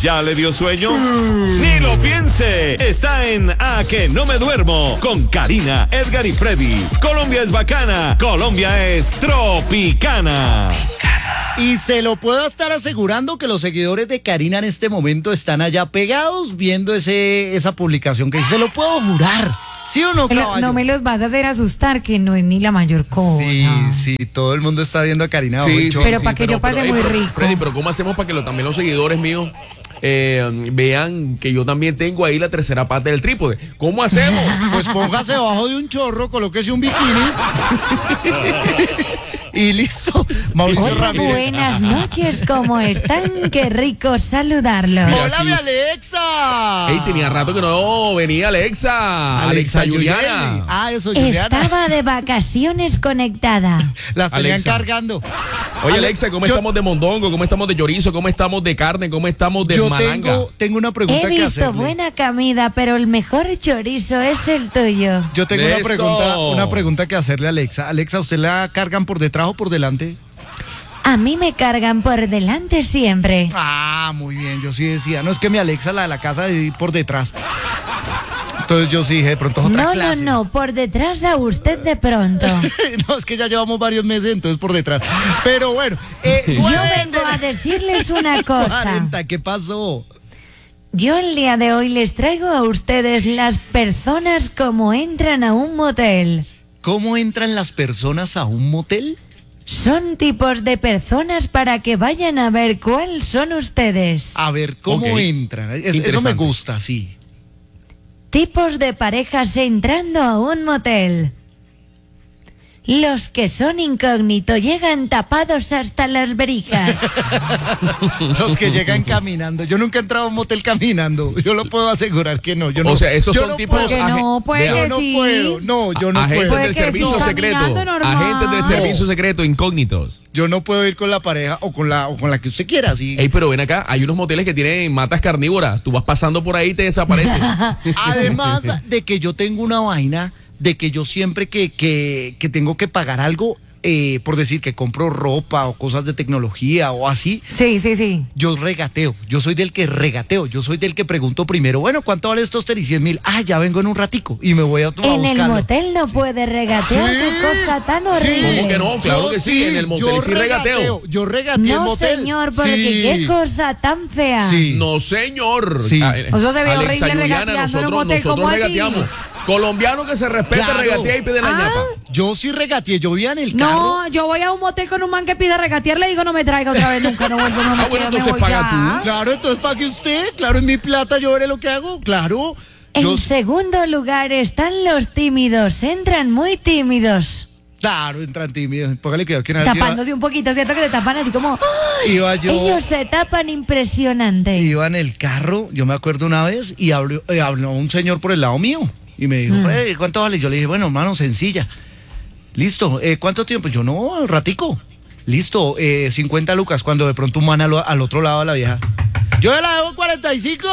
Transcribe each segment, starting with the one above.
¿Ya le dio sueño? Ni lo piense. Está en A que no me duermo con Karina, Edgar y Freddy. Colombia es bacana. Colombia es tropicana. Y se lo puedo estar asegurando que los seguidores de Karina en este momento están allá pegados viendo esa publicación que se lo puedo jurar. ¿Sí o no, caballo? No me los vas a hacer asustar, que no es ni la mayor cosa. Sí, todo el mundo está viendo a Karina. Sí, pero para que yo pase muy rico. Freddy, pero ¿cómo hacemos para que también los seguidores míos vean que yo también tengo ahí la tercera pata del trípode? ¿Cómo hacemos? Pues póngase debajo de un chorro, colóquese un bikini. Y listo. Mauricio Hola, Ramírez. buenas noches, ¿cómo están? Qué rico saludarlos. Mira, ¡Hola, sí. mi Alexa! Ey, tenía rato que no venía Alexa Juliana. Eso, Juliana. Estaba de vacaciones conectada. Las tenían Alexa. cargando. Oye, Alexa, ¿cómo estamos de mondongo? ¿Cómo estamos de chorizo? ¿Cómo estamos de carne? ¿Cómo estamos de Yo malanga? tengo una pregunta He que visto hacerle. buena comida, pero el mejor chorizo es el tuyo. Yo tengo Eso. una pregunta que hacerle a Alexa. Alexa, ¿usted la cargan por detrás o por delante? A mí me cargan por delante siempre. Ah, muy bien, yo sí decía. No, es que mi Alexa, la de la casa, de por detrás. Entonces yo sí dije, de pronto es otra clase. No, por detrás a usted de pronto. No, es que ya llevamos varios meses, entonces por detrás. Pero bueno, Yo vengo a decirles una cosa. 40, ¿qué pasó? Yo el día de hoy les traigo a ustedes las personas como entran a un motel. ¿Cómo entran las personas a un motel? Son tipos de personas para que vayan a ver cuáles son ustedes. A ver, ¿cómo Ok. entran? Eso me Interesante. gusta, sí. Tipos de parejas entrando a un motel. Los que son incógnitos llegan tapados hasta las verijas. Los que llegan caminando. Yo nunca he entrado a un motel caminando. Yo lo puedo asegurar que no. Yo no O sea, esos yo son no tipos puedo. Que no, puede Yo que no sí. puedo. No, yo no Agentes puedo. Puede del que servicio sí, secreto. caminando normal. Agentes del servicio secreto, incógnitos. Yo no puedo ir con la pareja o con la que usted quiera. Sí. Ey, pero ven acá, hay unos moteles que tienen matas carnívoras. Tú vas pasando por ahí y te desaparecen. Además de que yo tengo una vaina de que yo siempre que tengo que pagar algo, por decir que compro ropa o cosas de tecnología o así, Sí. yo regateo. Yo soy del que regateo. Yo soy del que pregunto primero, bueno, ¿cuánto vale estos tenis? 100,000. Ah, ya vengo en un ratico y me voy a buscarlo. En el motel no puede regatear. Sí, Qué cosa tan horrible. ¿Cómo que no? Claro Yo que sí, en el motel yo sí regateo. Yo regateo el No, motel. señor, porque Sí. qué cosa tan fea. Sí. No, señor. Sí. Eso se ve Alexa horrible Juliana, regateando en un motel, ¿cómo nosotros así? regateamos. Colombiano que se respeta, Claro. regatea y pide la ñapa. Yo sí regateé. Yo vivía en el carro. No, yo voy a un motel con un man que pide regatear, le digo no me traiga otra vez nunca, no vuelvo, no me Ah, bueno, quedo, me entonces voy paga ya. tú. Claro, entonces pague usted. Claro, en mi plata yo veré lo que hago. Claro. Yo- En segundo lugar están los tímidos, entran muy tímidos, Claro, entran tímidos. Póngale cuidado que una vez tapándose un poquito, ¿cierto? Que te tapan así como... ¡ay! iba yo. Ellos se tapan impresionante. Iba en el carro, yo me acuerdo una vez, y habló un señor por el lado mío. Y me dijo, ¿cuánto vale? Yo le dije, bueno, hermano, sencilla. Listo, ¿cuánto tiempo? Yo, no, ratico. Listo, 50 lucas. Cuando de pronto un man al otro lado de la vieja. Yo la debo 45.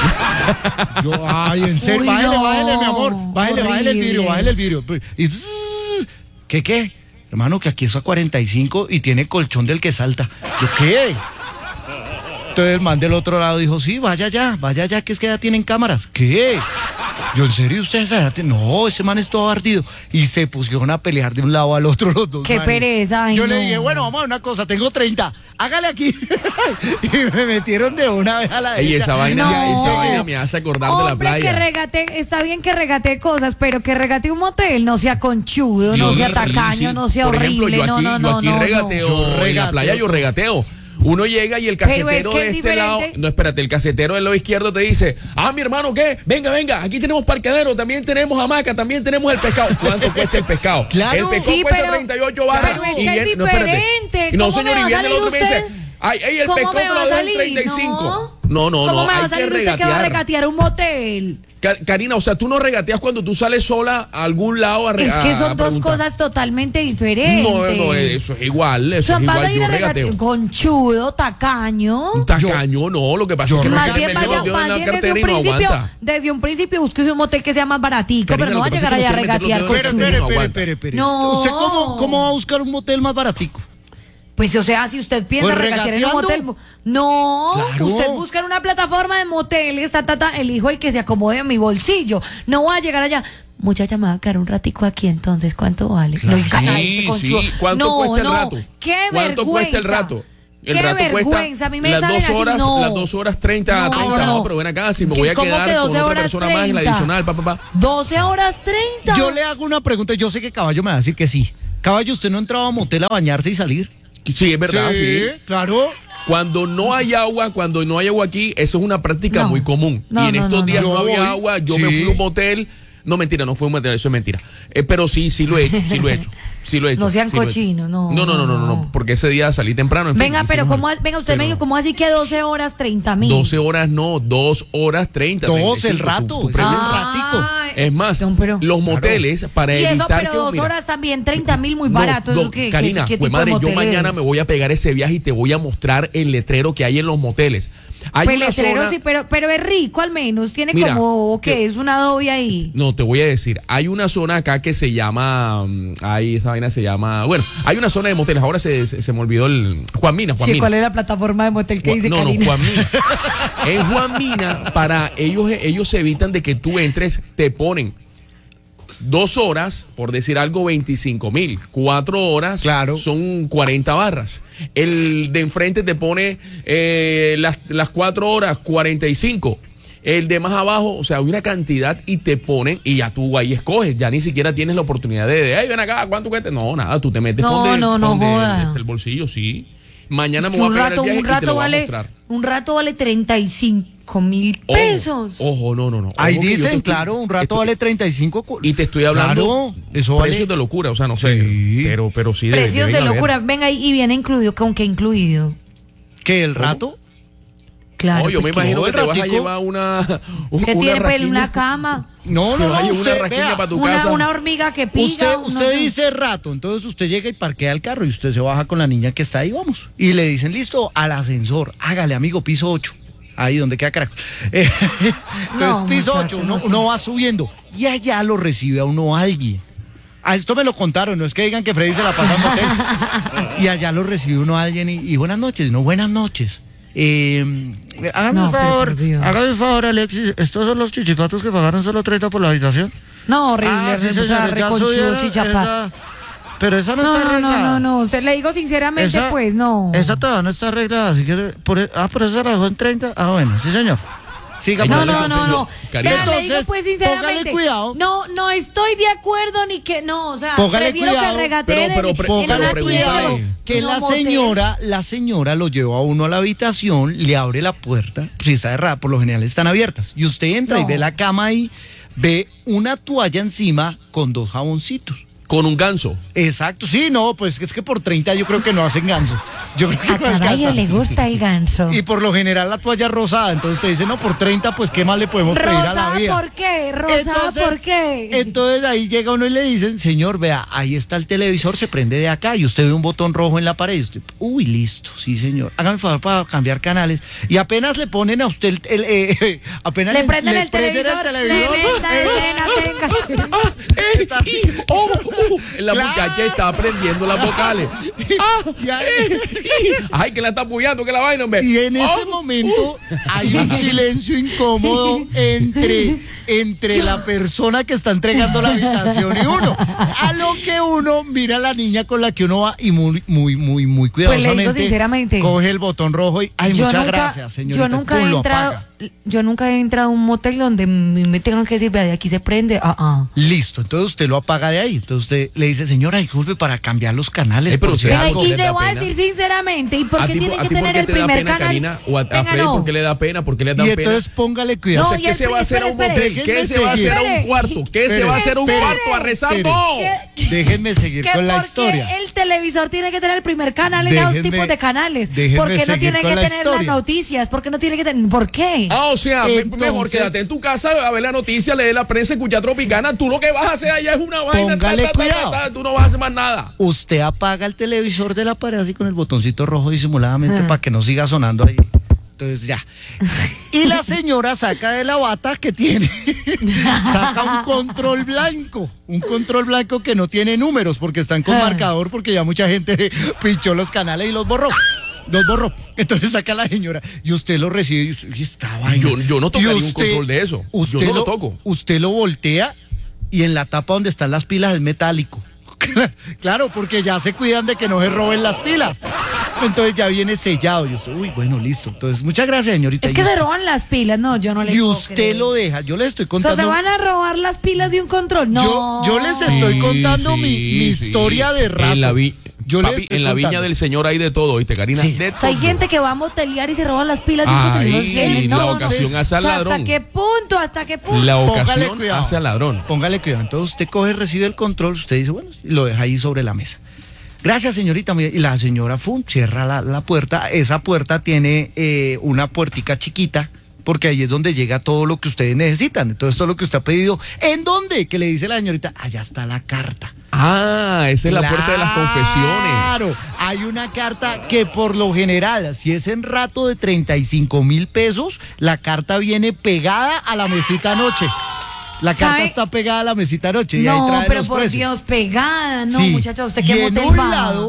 Yo, ay, en serio, Uy, bájele, no. bájele, mi amor. Bájele el vidrio, Horribles. bájele el vidrio. Y ¿qué? Hermano, que aquí es a 45 y tiene colchón del que salta. Yo, ¿qué? Entonces el man del otro lado dijo, sí, vaya ya, que es que ya tienen cámaras. ¿Qué? Yo, ¿en serio ustedes? No, ese man es todo ardido. Y se pusieron a pelear de un lado al otro los dos Qué manes. pereza, ay, Yo le no. dije, bueno, vamos a ver una cosa, tengo 30, hágale aquí. Y me metieron de una vez a la Ey, derecha. esa vaina, No. esa vaina me hace acordar de la Hombre, que playa. regate, está bien que regate cosas, pero que regate un motel, no sea conchudo, no Sí, sea sí, tacaño, sí. no sea Por ejemplo, horrible, yo aquí regateo, Yo en la regateo. playa yo regateo. Uno llega y el Pero es casetero que de es este lado, diferente. no, espérate, el casetero del lado izquierdo te dice, mi hermano, ¿qué? Venga, aquí tenemos parqueadero, también tenemos hamaca, también tenemos el pescado. ¿Cuánto cuesta el pescado? Claro. El pescado Sí, cuesta pero- 38 barras. pero es y que es viene- no, espérate. diferente. Y no, ¿Cómo señor, me y va a viene el salir otro y me dice, usted? el ¿Cómo pescado me te va lo a doy en salir? 35. No. No, ¿Cómo me va hay a salir que usted que va a regatear. regatear un motel? Karina, o sea, tú no regateas cuando tú sales sola a algún lado a Es que son dos preguntar. cosas totalmente diferentes. No, eso es igual, eso es Van a igual, ir yo a regateo. regatear conchudo, tacaño. Tacaño, no, lo que pasa yo es que Más me bien, metió vaya, en más la bien cartera y no aguanta. desde un principio busque un motel que sea más baratico, Karina, pero no lo va a que pasa llegar es que allá a usted mete los regatear dedos en el conchudo. no aguanta. Espere. No. ¿Usted cómo va a buscar un motel más baratico? Pues, o sea, si usted piensa Pues regatear en un motel, regateando. no, Claro. usted busca en una plataforma de moteles, elijo el que se acomode a mi bolsillo. No voy a llegar allá. Muchacha, me va a quedar un ratico aquí, entonces, ¿cuánto vale? Claro. No, gana Sí, este conchudo. sí. ¿Cuánto cuesta el rato? Qué ¿Cuánto cuesta el rato? El Qué rato vergüenza, cuesta a mí me las salen 2 así, horas, no. las 2 horas 30 a 30. No, pero ven acá, si me voy a ¿Cómo quedar que con 12 otra horas persona más, la 30? adicional, 12 horas 30. Yo le hago una pregunta, yo sé que Caballo me va a decir que sí. Caballo, ¿usted no entraba a motel a bañarse y salir? Sí, es verdad, sí. Claro. Cuando no hay agua aquí, eso es una práctica No. muy común. No, y en no, estos no, días no. no había Yo voy. agua, yo me Sí. fui a un motel. No, mentira, no fue un motel, eso es mentira. Pero sí lo he hecho, sí lo he hecho. No sean sí lo he hecho. cochinos, no. No, porque ese día salí temprano. En fin, Venga, pero hicimos ¿cómo, algo. venga, usted me Pero dijo, ¿cómo así que 12 horas 30.000? 12 horas no, 2 horas 30. 2 el 35, rato, tu ese es el precio. ratico. Es más, No, pero- los moteles, para Y eso, evitar pero que... 2 mira, horas también, 30.000 muy no, barato. no, ¿Eso qué, Karina, qué pues tipo de madre, yo motel mañana es? me voy a pegar ese viaje y te voy a mostrar el letrero que hay en los moteles. Hay Pues una letrero zona- sí, pero es rico al menos. Tiene Mira, como, ¿qué? Es una Adobe ahí. No, te voy a decir, hay una zona acá que se llama, esa vaina se llama, bueno, hay una zona de moteles, ahora se me olvidó el, Juan Mina. Sí, ¿cuál es la plataforma de motel que dice No, Karina? Juan Mina. En Juan Mina, para ellos evitan de que tú entres, te ponen 2 horas, por decir algo, 25.000. 4 horas Claro. son 40 barras. El de enfrente te pone las 4 horas, 45. El de más abajo, o sea, hay una cantidad y te ponen y ya tú ahí escoges. Ya ni siquiera tienes la oportunidad hey, ven acá, ¿cuánto cuesta? No, nada, tú te metes No, no joda. el bolsillo, sí. Mañana Es me que voy a pegar el viaje y te lo voy a mostrar. un rato vale 35.000 pesos. Ojo, no. Ahí Ojo que yo dicen, te estoy- claro, un rato vale 35. Y te estoy hablando Claro, eso vale. precios de locura, o sea, no sé, Sí. pero sí Precios de deben haber. locura. Venga, y viene incluido, ¿con qué incluido? ¿Qué, el rato? Claro. No, yo pues me imagino no, que el te vas a ratico. llevar que tiene rasquiña. una cama, No, Te no, vas a no, llevar una usted, rasquiña vea, para tu casa. una hormiga que pica. usted dice rato, entonces usted llega y parquea el carro y usted se baja con la niña que está ahí, vamos. Y le dicen, listo, al ascensor, hágale amigo, piso 8. Ahí donde queda Caracol. Entonces, No, piso muchacho, 8, no sé. uno va subiendo y allá lo recibe a uno alguien. A esto me lo contaron, no es que digan que Freddy se la pasa en motel. Y allá lo recibe uno alguien y buenas noches, no, buenas noches. Hágame No, un pero favor, por Dios. hágame un favor, Alexis. ¿Estos son los chichipatos que pagaron solo 30 por la habitación? No, horrible, Sí, o sea, señor, ya reconchudos subieron y chapas. pero esa no, está No, arreglada. no. Usted le digo sinceramente, Esa- pues no. Esa todavía no está arreglada, así que por eso se la dejó en 30. Ah, bueno, sí, señor. Siga, No, pues, no, entonces, no. Karina. Vea, le digo Entonces, pues sinceramente. póngale cuidado. No estoy de acuerdo ni que no, o sea, Póngale prefiero cuidado, que regateen pero en Póngale una cuidado tienda, que en un la motel. señora lo lleva a uno a la habitación, le abre la puerta, si está cerrada, por lo general están abiertas, y usted entra y No. ve la cama ahí, ve una toalla encima con 2 jaboncitos. Con un ganso. Exacto, sí, no, pues es que por 30 yo creo que no hacen ganso. Yo creo que A no caballo alcanza. le gusta el ganso. Y por lo general la toalla rosada, entonces usted dice, no, por 30, pues qué más le podemos pedir a la ¿Rosada vida. por qué? ¿Rosada por qué? Entonces ahí llega uno y le dicen, señor, vea, ahí está el televisor, se prende de acá y usted ve un botón rojo en la pared. Y usted, uy, listo, sí, señor. Hágame el favor para cambiar canales. Y apenas le ponen a usted apenas Le prenden el televisor. televisor. La Claro. muchacha está aprendiendo las vocales. Y ahí- Ay, que la está apoyando, que la vaina, hombre. Y en ese momento hay un silencio incómodo entre la persona que está entregando la habitación y uno. A lo que uno mira a la niña con la que uno va y muy Pues le digo cuidadosamente sinceramente, coge el botón rojo y ay, muchas gracias, señorita. Yo nunca pum, he lo entrado, apaga. yo nunca he entrado a un motel donde me tengan que decir, vea, de aquí se prende. Listo, entonces usted lo apaga de ahí. Entonces usted le dice, señora, disculpe para cambiar los canales. Pero por si usted- Venga, algo. y ¿le le da voy a pena? decir sinceramente, ¿y por ¿A qué ti tiene por que tener qué el te da primer pena, canal? Karina? ¿O a Venga, Freddy no. por qué le da pena? ¿Por qué le da Y pena? entonces póngale cuidado. No, O sea, ¿qué se va a hacer a un espere, motel? ¿Qué déjenme se va a hacer a un seguir. cuarto? ¿Qué se va a hacer a un Espere, cuarto a rezar? espere. No. Déjenme seguir Que con la porque historia. el televisor tiene que tener el primer canal en esos Déjenme- tipos de canales. déjenme ¿Por qué no seguir tiene con que la tener las historia. noticias? ¿Por qué no tiene que tener? ¿Por qué? Ah, o sea, mejor Entonces- quédate en tu casa a ver la noticia, leer la prensa, escuchar Tropicana. Tú lo que vas a hacer allá es una vaina. Póngale cuidado. Tú no vas a hacer más nada. Usted apaga el televisor de la pared así con el botoncito rojo disimuladamente para que no siga sonando ahí. entonces ya. Y la señora saca de la bata que tiene, saca un control blanco que no tiene números porque están con marcador porque ya mucha gente pinchó los canales y los borró. Entonces saca la señora y usted lo recibe y usted, "Uy, esta vaina". Yo no tocaría Y un control de eso. Yo no lo toco. Usted lo voltea y en la tapa donde están las pilas es metálico. Claro, porque ya se cuidan de que no se roben las pilas. Entonces ya viene sellado. Yo estoy, uy, bueno, listo. Entonces, muchas gracias, señorita. Es que se roban las pilas, no, yo no le Y puedo usted creer. lo deja. Yo les estoy O sea, contando. ¿se van a robar las pilas de un control? No. Yo les estoy contando mi historia de rato. En la, Yo les papi, estoy en la viña contando. del Señor hay de todo, ¿viste, Karina? Sí. De O sea, hay todo. gente que va a motelear y se roban las pilas de un control. No sé, Ahí no, la no. ocasión hace al O sea, ladrón. ¿hasta qué punto? ¿Hasta qué punto? La Póngale ocasión cuidado. hace al ladrón. Póngale cuidado. Entonces usted coge, recibe el control, usted dice, bueno, y lo deja ahí sobre la mesa. Gracias, señorita. Y la señora cierra la puerta. Esa puerta tiene una puertica chiquita, porque ahí es donde llega todo lo que ustedes necesitan. Entonces, todo lo que usted ha pedido. ¿En dónde? Que le dice la señorita, allá está la carta. Ah, esa es la puerta de las confesiones. Claro, hay una carta que por lo general, si es en rato de 35,000 pesos, la carta viene pegada a la mesita anoche. La carta ¿Sabe? está pegada a la mesita anoche y ahí No, trae pero los por precios. Dios, pegada. No, Sí. muchacha, ¿usted Y qué en motel un va?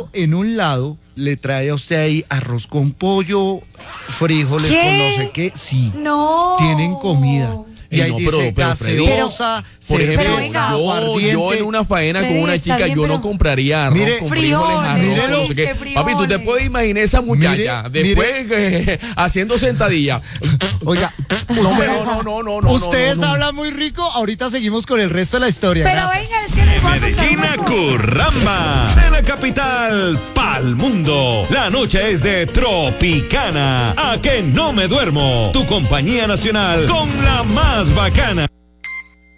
lado le trae a usted ahí arroz con pollo, frijoles ¿Qué? con no sé qué. Sí, No. tienen comida. Y ahí no, dice pero, Freddy, gaseosa, por ejemplo, cerveza, venga. aguardiente. yo en una faena con Freddy, una está chica, bien, yo no pero- compraría arroz Mire, con frijoles, arroz, mírelo. no sé qué. ¿Qué Papi, tú te frijoles? puedes imaginar esa muchacha Mire, después haciendo sentadilla. Oiga, No, ustedes no. hablan muy rico. Ahorita seguimos con el resto de la historia. Pero Gracias. venga, es que les voy a contar Medellín una a cosa. Curramba, de la capital pa'l mundo. La noche es de Tropicana. A que no me duermo. Tu compañía nacional con la más bacana.